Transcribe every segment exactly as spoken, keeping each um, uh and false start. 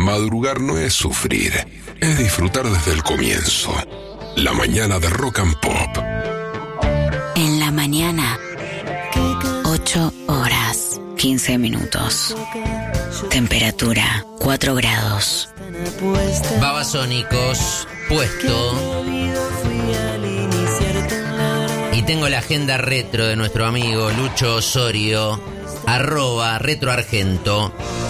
Madrugar no es sufrir, es disfrutar desde el comienzo. La mañana de Rock and Pop. En la mañana, ocho horas, quince minutos. Temperatura, cuatro grados. Babasónicos, puesto. Y tengo la agenda retro de nuestro amigo Lucho Osorio, arroba retroargento.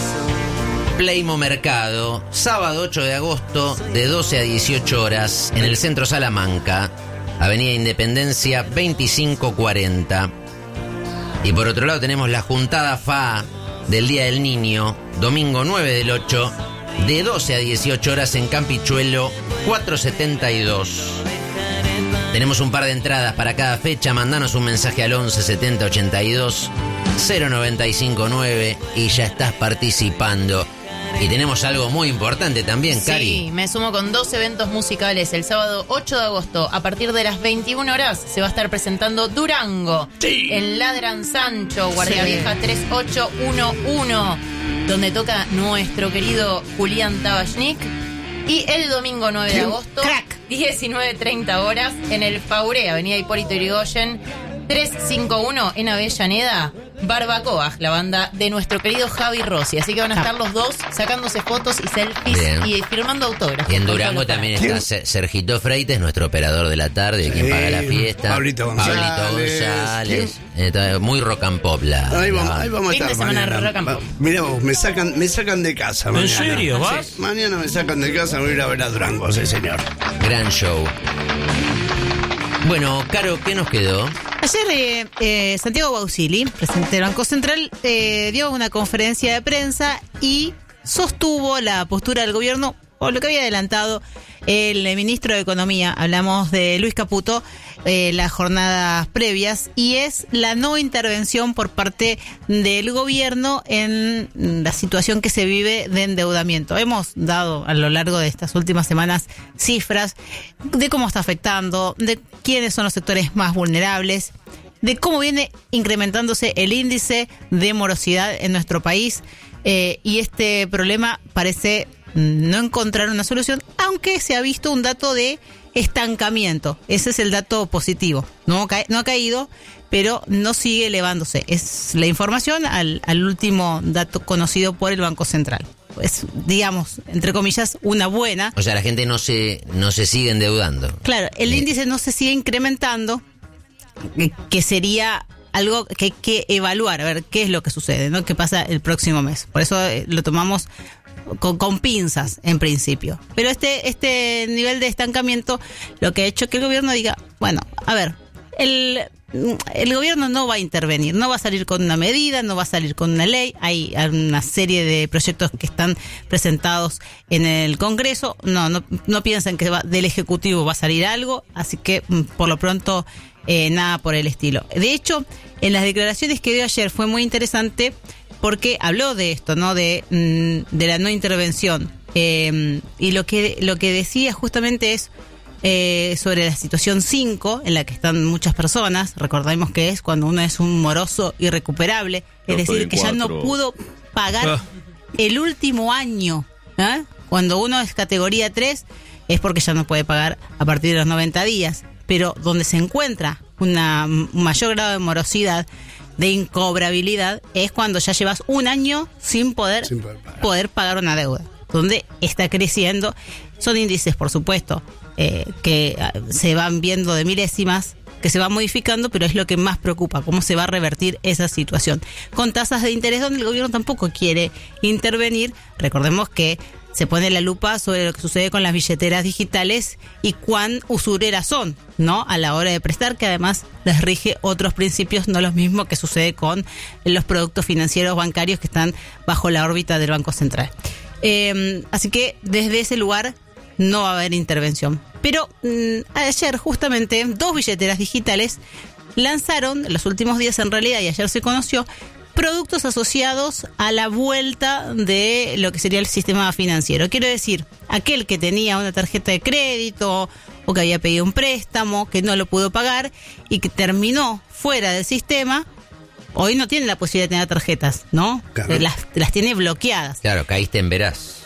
Playmo Mercado, sábado ocho de agosto, de doce a dieciocho horas, en el centro Salamanca, Avenida Independencia veinticinco cuarenta. Y por otro lado tenemos la juntada F A A del Día del Niño, domingo nueve del ocho, de doce a dieciocho horas en Campichuelo cuatrocientos setenta y dos. Tenemos un par de entradas para cada fecha, mandanos un mensaje al once setenta ochenta y dos cero noventa y cinco nueve y ya estás participando. Y tenemos algo muy importante también, Cari. Sí, me sumo con dos eventos musicales. El sábado ocho de agosto, a partir de las veintiuna horas, se va a estar presentando Durango. Sí. En Ladran Sancho, Guardia sí. Vieja tres ocho uno uno, donde toca nuestro querido Julián Tabachnik. Y el domingo nueve de agosto, crack, diecinueve treinta horas, en el Fauré, Avenida Hipólito Yrigoyen, trescientos cincuenta y uno, en Avellaneda, Barbacoa, la banda de nuestro querido Javi Rossi. Así que van a estar los dos sacándose fotos y selfies. Bien. Y firmando autógrafos. Y en Durango también está ¿Quién? Sergito Freites, nuestro operador de la tarde, sí. quien paga la fiesta. Pablito González. Pablito González. Está muy rock and pop la. Ahí vamos, ahí vamos a estar. Fin de semana rock and pop. Mirá vos, me sacan, me sacan de casa mañana. ¿En serio? ¿Vas? Sí, mañana me sacan de casa, voy a ir a ver a Durango, sí señor. Gran show. Bueno, Caro, ¿qué nos quedó? Ayer eh, eh, Santiago Bausili, presidente del Banco Central, eh, dio una conferencia de prensa y sostuvo la postura del gobierno o lo que había adelantado el ministro de Economía. Hablamos de Luis Caputo, eh, las jornadas previas, y es la no intervención por parte del gobierno en la situación que se vive de endeudamiento. Hemos dado a lo largo de estas últimas semanas cifras de cómo está afectando, de quiénes son los sectores más vulnerables, de cómo viene incrementándose el índice de morosidad en nuestro país, eh, y este problema parece no encontrar una solución, aunque se ha visto un dato de estancamiento. Ese es el dato positivo. No, ca- no ha caído, pero no sigue elevándose. Es la información al, al último dato conocido por el Banco Central. Es, digamos, entre comillas, una buena. O sea, la gente no se, no se sigue endeudando. Claro, el Bien. índice no se sigue incrementando, que sería algo que hay que evaluar, a ver qué es lo que sucede, ¿no? ¿Qué pasa el próximo mes? Por eso lo tomamos Con, con pinzas en principio. Pero este este nivel de estancamiento lo que ha hecho que el gobierno diga, bueno, a ver, el, el gobierno no va a intervenir, no va a salir con una medida, no va a salir con una ley. Hay una serie de proyectos que están presentados en el Congreso. No, no, no piensen que va, del Ejecutivo va a salir algo, así que por lo pronto eh, nada por el estilo. De hecho, en las declaraciones que dio ayer fue muy interesante, porque habló de esto, ¿no? De, de la no intervención. Eh, y lo que, lo que decía justamente es eh, sobre la situación cinco, en la que están muchas personas. Recordemos que es cuando uno es un moroso irrecuperable, es decir, que ya no pudo pagar ah. el último año. ¿eh? Cuando uno es categoría tres, es porque ya no puede pagar a partir de los noventa días. Pero donde se encuentra una, un mayor grado de morosidad, de incobrabilidad, es cuando ya llevas un año sin poder, sin poder, pagar. poder pagar una deuda, donde está creciendo. Son índices, por supuesto, eh, que se van viendo de milésimas, que se van modificando, pero es lo que más preocupa, cómo se va a revertir esa situación. Con tasas de interés donde el gobierno tampoco quiere intervenir. Recordemos que se pone la lupa sobre lo que sucede con las billeteras digitales y cuán usureras son, ¿no? A la hora de prestar, que además les rige otros principios, no los mismos que sucede con los productos financieros bancarios que están bajo la órbita del Banco Central. Eh, así que desde ese lugar no va a haber intervención. Pero mmm, ayer justamente dos billeteras digitales lanzaron, en los últimos días en realidad, y ayer se conoció, productos asociados a la vuelta de lo que sería el sistema financiero. Quiero decir, aquel que tenía una tarjeta de crédito o que había pedido un préstamo, que no lo pudo pagar y que terminó fuera del sistema, hoy no tiene la posibilidad de tener tarjetas, ¿no? Claro. Las, las tiene bloqueadas. Claro, caíste en veraz.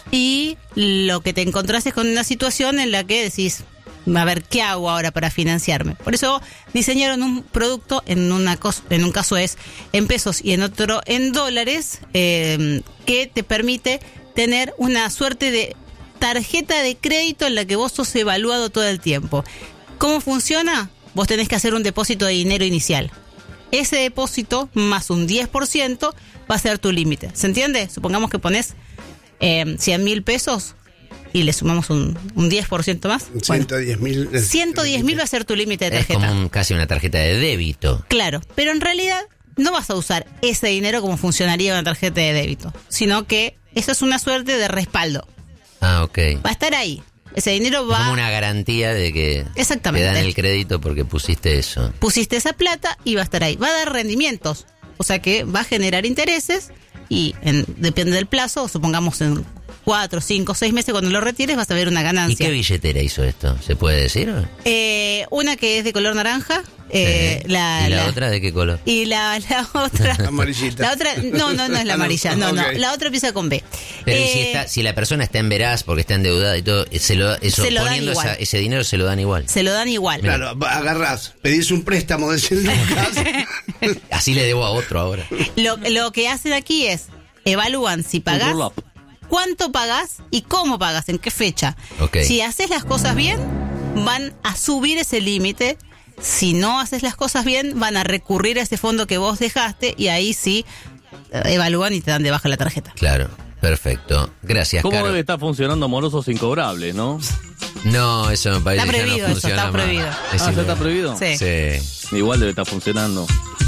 y lo que te encontrás es con una situación en la que decís, a ver, ¿qué hago ahora para financiarme? Por eso diseñaron un producto, en, una cos- en un caso es en pesos y en otro en dólares, eh, que te permite tener una suerte de tarjeta de crédito en la que vos sos evaluado todo el tiempo. ¿Cómo funciona? Vos tenés que hacer un depósito de dinero inicial. Ese depósito más un diez por ciento va a ser tu límite. ¿Se entiende? Supongamos que pones eh, cien mil pesos y le sumamos un, un diez por ciento más. ciento diez mil. Bueno, ciento diez mil va a ser tu límite de Es tarjeta. como un- casi una tarjeta de débito. Claro, pero en realidad no vas a usar ese dinero como funcionaría una tarjeta de débito, sino que eso es una suerte de respaldo. Ah, ok. Va a estar ahí. Ese dinero Es va... como una garantía de que Exactamente. te dan el crédito porque pusiste eso. Pusiste esa plata y va a estar ahí. Va a dar rendimientos, o sea que va a generar intereses y en- depende del plazo, supongamos en cuatro, cinco, seis meses cuando lo retires vas a ver una ¿Y ganancia. qué billetera hizo esto? ¿Se puede decir? Eh, una que es de color naranja, eh, Sí. la, ¿Y la, la- otra de qué color? y la, la otra Amarillita. la otra no no no es la Ah, no. amarilla, no no, Ok. la otra empieza con B. Pero ¿y Eh, si, está, si la persona está en veraz porque está endeudada y todo, se lo, eso, Se lo dan poniendo igual. esa- ese dinero se lo dan igual. se lo dan igual. Claro, agarrás, pedís un préstamo de cien lucas. Así le debo a otro ahora. Lo, lo que hacen aquí es evalúan si pagás, roll up. cuánto pagás y cómo pagás, en qué fecha. Ok. Si haces las cosas bien, van a subir ese límite. Si no haces las cosas bien, van a recurrir a ese fondo que vos dejaste y ahí sí eh, evalúan y te dan de baja la tarjeta. Claro, perfecto. Gracias, ¿Cómo Caro. debe estar funcionando Morosos Incobrables, no? No, eso me parece Está que ya prohibido no eso, funciona está más. prohibido. Es Ah, ¿ya ilegal. está prohibido? Sí. Sí. Igual debe estar funcionando.